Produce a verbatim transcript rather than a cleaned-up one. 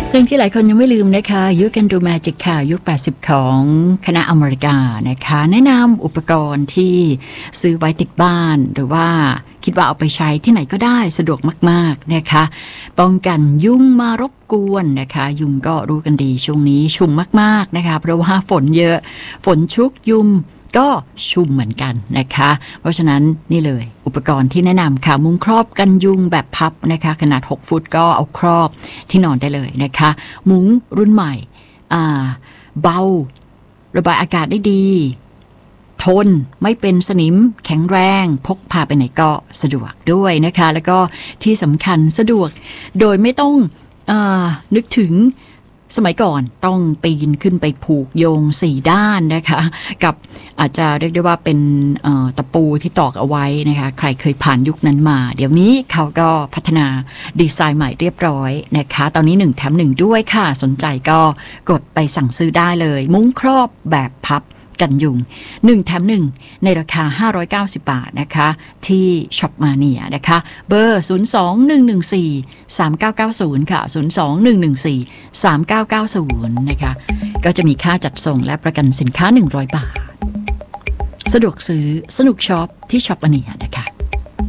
เรื่องที่หลายคนยังไม่ลืมนะคะยุคกันดูแมจิกค่ะยุคแปดสิบของคณะอเมริกานะคะแนะนำอุปกรณ์ที่ซื้อไว้ติดบ้านหรือว่าคิดว่าเอาไปใช้ที่ไหนก็ได้สะดวกมากๆนะคะป้องกันยุงมารบกวนนะคะยุงก็รู้กันดีช่วงนี้ชุมมากๆนะคะเพราะว่าฝนเยอะฝนชุกยุงก็ชุ่มเหมือนกันนะคะเพราะฉะนั้นนี่เลยอุปกรณ์ที่แนะนำค่ะมุ้งครอบกันยุงแบบพับนะคะขนาดหกฟุตก็เอาครอบที่นอนได้เลยนะคะมุ้งรุ่นใหม่อ่าเบาระบายอากาศได้ดีทนไม่เป็นสนิมแข็งแรงพกพาไปไหนก็สะดวกด้วยนะคะแล้วก็ที่สำคัญสะดวกโดยไม่ต้องเอ่อนึกถึงสมัยก่อนต้องปีนขึ้นไปผูกโยงสี่ด้านนะคะกับอาจจะเรียกได้ว่าเป็นตะปูที่ตอกเอาไว้นะคะใครเคยผ่านยุคนั้นมาเดี๋ยวนี้เขาก็พัฒนาดีไซน์ใหม่เรียบร้อยนะคะตอนนี้หนึ่งแถมหนึ่งด้วยค่ะสนใจก็กดไปสั่งซื้อได้เลยมุ้งครอบแบบพับกันยุงหนึ่งแถมหนึ่งในราคาห้าร้อยเก้าสิบบาทนะคะที่ช็อปมาเนียนะคะเบอร์ศูนย์ สอง หนึ่ง หนึ่ง สี่ สาม เก้า เก้า ศูนย์ค่ะศูนย์ สอง หนึ่ง หนึ่ง สี่ สาม เก้า เก้า ศูนย์นะคะก็จะมีค่าจัดส่งและประกันสินค้าหนึ่งร้อยบาทสะดวกซื้อสนุกช็อปที่ช็อปมาเนียนะคะ